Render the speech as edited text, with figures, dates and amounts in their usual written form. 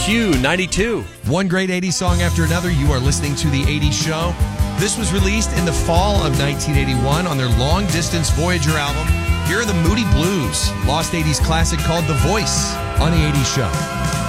Q92. One great 80s song after another. You are listening to The 80s Show. This was released in the fall of 1981 on their Long Distance Voyager album. Here are the Moody Blues, lost 80s classic called The Voice on The 80s Show.